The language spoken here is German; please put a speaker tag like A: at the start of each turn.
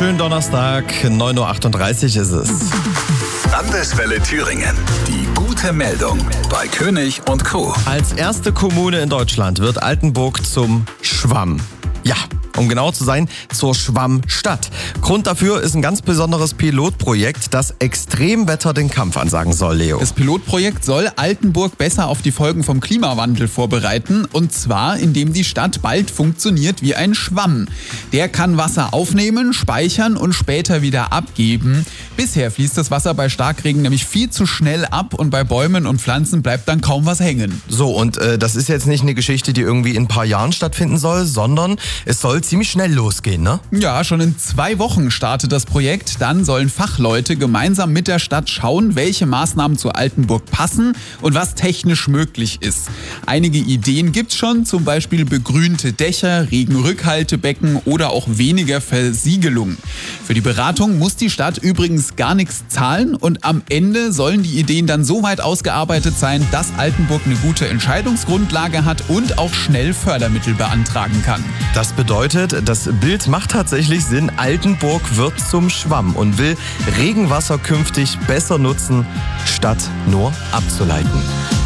A: schönen Donnerstag, 9.38 Uhr ist es.
B: Landeswelle Thüringen. Die gute Meldung bei König und Co.
A: Als erste Kommune in Deutschland wird Altenburg zum Schwamm. Ja, um genau zu sein, zur Schwammstadt. Grund dafür ist ein ganz besonderes Pilotprojekt, das Extremwetter den Kampf ansagen soll, Leo.
C: Das Pilotprojekt soll Altenburg besser auf die Folgen vom Klimawandel vorbereiten. Und zwar, indem die Stadt bald funktioniert wie ein Schwamm. Der kann Wasser aufnehmen, speichern und später wieder abgeben. Bisher fließt das Wasser bei Starkregen nämlich viel zu schnell ab und bei Bäumen und Pflanzen bleibt dann kaum was hängen.
A: So, und das ist jetzt nicht eine Geschichte, die irgendwie in ein paar Jahren stattfinden soll, sondern es soll ziemlich schnell losgehen, ne?
C: Ja, schon in 2 Wochen startet das Projekt. Dann sollen Fachleute gemeinsam mit der Stadt schauen, welche Maßnahmen zu Altenburg passen und was technisch möglich ist. Einige Ideen gibt's schon, zum Beispiel begrünte Dächer, Regenrückhaltebecken oder auch weniger Versiegelung. Für die Beratung muss die Stadt übrigens gar nichts zahlen und am Ende sollen die Ideen dann so weit ausgearbeitet sein, dass Altenburg eine gute Entscheidungsgrundlage hat und auch schnell Fördermittel beantragen kann.
A: Das bedeutet, das Bild macht tatsächlich Sinn. Altenburg wird zum Schwamm und will Regenwasser künftig besser nutzen, statt nur abzuleiten.